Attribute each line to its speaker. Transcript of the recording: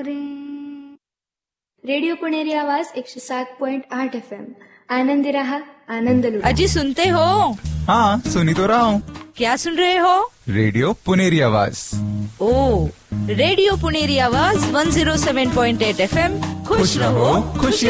Speaker 1: रे. Radio पुणेरी आवाज 107.8 FM. आनंदी रहा, आनंद लुटा.
Speaker 2: अजी सुनते हो?
Speaker 3: हाँ, सुनी तो रहा हूँ.
Speaker 2: क्या सुन रहे हो?
Speaker 3: रेडियो पुणेरी आवाज.
Speaker 2: ओ, रेडियो पुणेरी आवाज 107.8 FM. खुश रहो, खुश